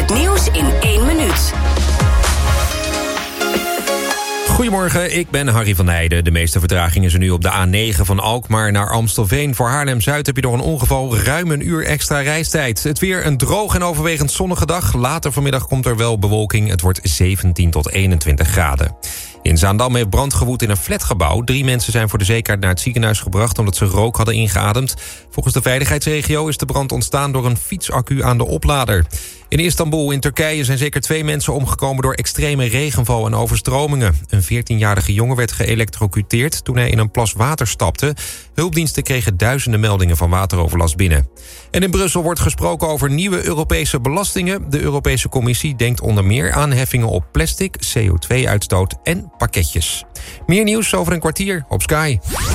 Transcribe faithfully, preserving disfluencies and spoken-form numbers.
Het nieuws in één minuut. Goedemorgen, ik ben Harry van Heijden. De meeste vertraging is er nu op de A negen van Alkmaar naar Amstelveen. Voor Haarlem-Zuid heb je door een ongeval ruim een uur extra reistijd. Het weer een droog en overwegend zonnige dag. Later vanmiddag komt er wel bewolking. Het wordt zeventien tot eenentwintig graden. In Zaandam heeft brand gewoed in een flatgebouw. Drie mensen zijn voor de zekerheid naar het ziekenhuis gebracht omdat ze rook hadden ingeademd. Volgens de veiligheidsregio is de brand ontstaan door een fietsaccu aan de oplader. In Istanbul in Turkije zijn zeker twee mensen omgekomen door extreme regenval en overstromingen. Een veertienjarige jongen werd geëlektrocuteerd toen hij in een plas water stapte. Hulpdiensten kregen duizenden meldingen van wateroverlast binnen. En in Brussel wordt gesproken over nieuwe Europese belastingen. De Europese Commissie denkt onder meer aan heffingen op plastic, C O twee uitstoot en pakketjes. Meer nieuws over een kwartier op Sky.